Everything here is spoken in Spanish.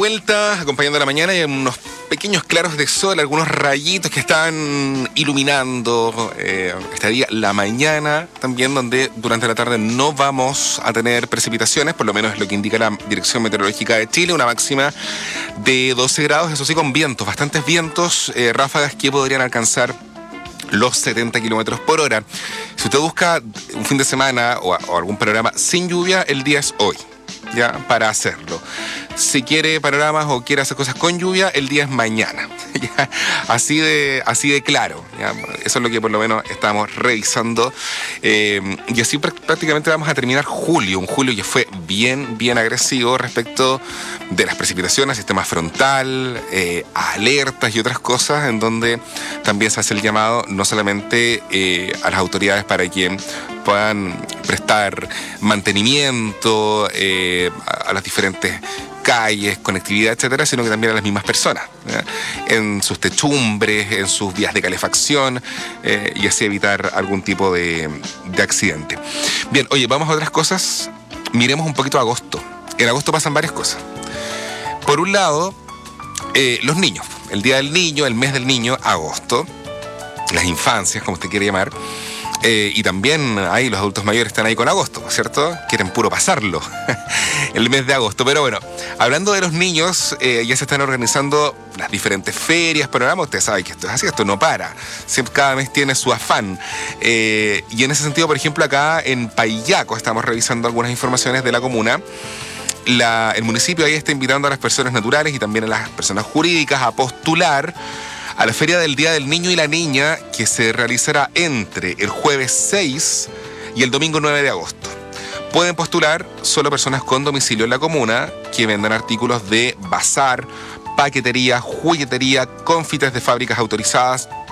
vuelta, acompañando la mañana, y unos pequeños claros de sol, algunos rayitos que están iluminando este día, la mañana también, donde durante la tarde no vamos a tener precipitaciones, por lo menos es lo que indica la Dirección Meteorológica de Chile, una máxima de 12 grados, eso sí, con vientos, bastantes vientos, ráfagas que podrían alcanzar los 70 kilómetros por hora. Si usted busca un fin de semana o algún panorama sin lluvia, el día es hoy, ya, para hacerlo. Si quiere panoramas o quiere hacer cosas con lluvia, el día es mañana. ¿Ya? Así de claro. ¿Ya? Eso es lo que por lo menos estamos revisando. Y así prácticamente vamos a terminar julio. Un julio que fue bien agresivo respecto de las precipitaciones, sistema frontal, alertas y otras cosas, en donde también se hace el llamado no solamente a las autoridades para que puedan prestar mantenimiento a las diferentes calles, conectividad, etcétera, sino que también a las mismas personas, ¿ya? En sus techumbres, en sus vías de calefacción, y así evitar algún tipo de accidente. Bien, oye, vamos a otras cosas. Miremos un poquito agosto. En agosto pasan varias cosas. Por un lado, los niños. El Día del Niño, el mes del niño, agosto. Las infancias, como usted quiere llamar. Y también ahí los adultos mayores están ahí con agosto, ¿cierto? Quieren puro pasarlo, el mes de agosto. Pero bueno, hablando de los niños, ya se están organizando las diferentes ferias, programas. Usted sabe que esto es así, esto no para. Siempre, cada mes tiene su afán. Y en ese sentido, por ejemplo, acá en Paillaco estamos revisando algunas informaciones de la comuna. El municipio ahí está invitando a las personas naturales y también a las personas jurídicas a postular a la Feria del Día del Niño y la Niña, que se realizará entre el jueves 6 y el domingo 9 de agosto. Pueden postular solo personas con domicilio en la comuna que vendan artículos de bazar, paquetería, juguetería, confites de fábricas autorizadas